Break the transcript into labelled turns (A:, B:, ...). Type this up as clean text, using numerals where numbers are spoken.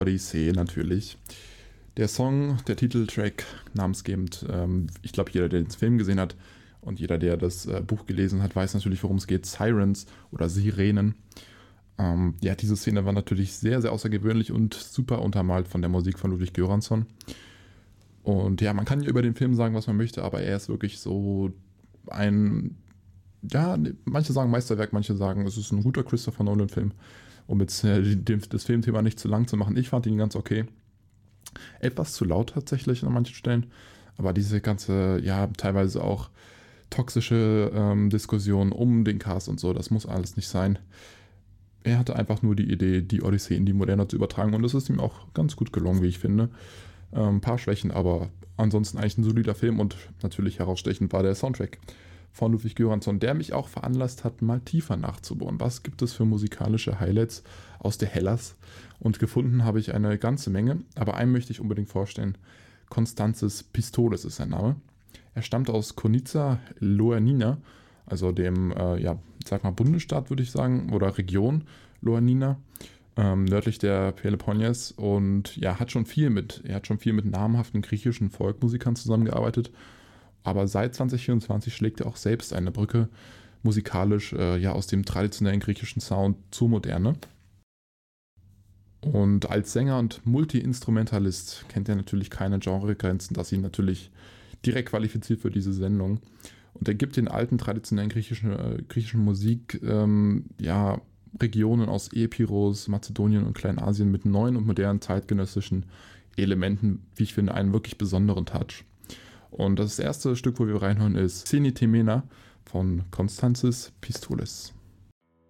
A: Odyssee natürlich. Der Song, der Titeltrack, namensgebend, ich glaube, jeder, der den Film gesehen hat und jeder, der das Buch gelesen hat, weiß natürlich, worum es geht. Sirens oder Sirenen. Ja, diese Szene war natürlich sehr, sehr außergewöhnlich und super untermalt von der Musik von Ludwig Göransson. Und ja, man kann ja über den Film sagen, was man möchte, aber er ist wirklich so ein, ja, manche sagen Meisterwerk, manche sagen, es ist ein guter Christopher Nolan-Film. Um jetzt das Filmthema nicht zu lang zu machen, ich fand ihn ganz okay. Etwas zu laut tatsächlich an manchen Stellen, aber diese ganze, ja, teilweise auch toxische Diskussion um den Cast und so, das muss alles nicht sein. Er hatte einfach nur die Idee, die Odyssee in die Moderne zu übertragen und das ist ihm auch ganz gut gelungen, wie ich finde. Ein paar Schwächen, aber ansonsten eigentlich ein solider Film und natürlich herausstechend war der Soundtrack von Ludwig Göransson, der mich auch veranlasst hat, mal tiefer nachzubohren. Was gibt es für musikalische Highlights aus der Hellas? Und gefunden habe ich eine ganze Menge, aber einen möchte ich unbedingt vorstellen. Constanzis Pistoles ist sein Name. Er stammt aus Konica Ioannina, also dem, ja, sag mal Bundesstaat würde ich sagen, oder Region Ioannina, nördlich der Peloponnes und ja, er hat schon viel mit namhaften griechischen Folkmusikern zusammengearbeitet. Aber seit 2024 schlägt er auch selbst eine Brücke musikalisch ja aus dem traditionellen griechischen Sound zur Moderne. Und als Sänger und Multi-Instrumentalist kennt er natürlich keine Genregrenzen, das ihn natürlich direkt qualifiziert für diese Sendung. Und er gibt den alten traditionellen griechischen Musik ja, Regionen aus Epiros, Mazedonien und Kleinasien mit neuen und modernen zeitgenössischen Elementen, wie ich finde, einen wirklich besonderen Touch. Und das erste Stück, wo wir reinhören, ist Xeni Temena von Constanzis Pistoles.